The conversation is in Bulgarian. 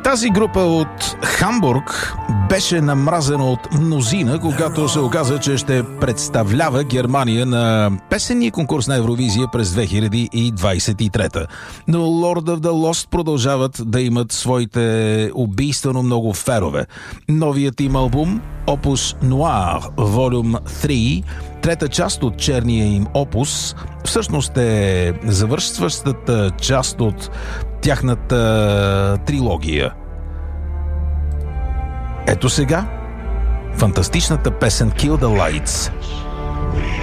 Тази група от Хамбург беше намразена от мнозина, когато се оказа, че ще представлява Германия на песенния конкурс на Евровизия през 2023. Но Lord of the Lost продължават да имат своите убийствено много ферове. Новият им албум Opus Noir Volume 3, трета част от черния им опус, всъщност е завършващата част от тяхната трилогия. Ето сега фантастичната песен Kill the Lights.